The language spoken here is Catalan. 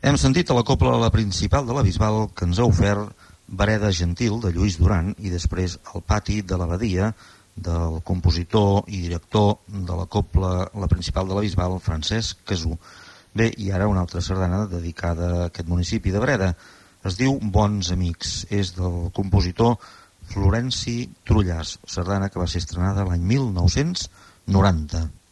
Hem sentit a la cobla La Principal de la Bisbal, que ens ha ofert Vereda Gentil, de Lluís Duran, i després El Pati de l'Abadia, del compositor i director de la cobla La Principal de la Bisbal, Francesc Casú. Bé, i ara una altra sardana dedicada a aquest municipi de Breda. Es diu Bons Amics, és del compositor Florenci Trullàs, sardana que va ser estrenada l'any 1990.